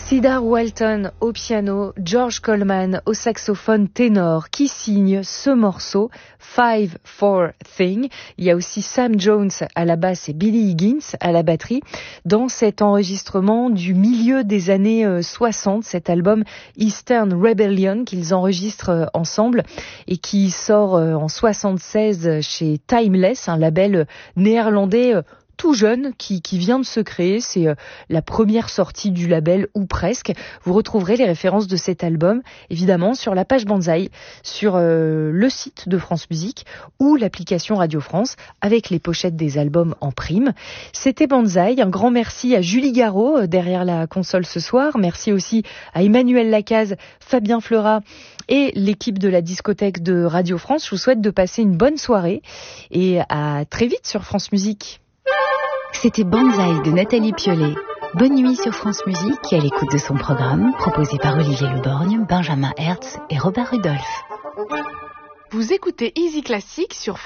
Cedar Walton au piano, George Coleman au saxophone ténor qui signe ce morceau 5-4 Thing. Il y a aussi Sam Jones à la basse et Billy Higgins à la batterie dans cet enregistrement du milieu des années 60, cet album Eastern Rebellion qu'ils enregistrent ensemble et qui sort en 76 chez Timeless, un label néerlandais tout jeune qui vient de se créer. C'est la première sortie du label ou presque. Vous retrouverez les références de cet album évidemment sur la page Banzai, sur le site de France Musique ou l'application Radio France avec les pochettes des albums en prime. C'était Banzai. Un grand merci à Julie Garraud derrière la console ce soir. Merci aussi à Emmanuel Lacaze, Fabien Fleurat et l'équipe de la discothèque de Radio France. Je vous souhaite de passer une bonne soirée et à très vite sur France Musique. C'était Banzai de Nathalie Piolet. Bonne nuit sur France Musique et à l'écoute de son programme proposé par Olivier Leborgne, Benjamin Hertz et Robert Rudolph. Vous écoutez Easy Classique sur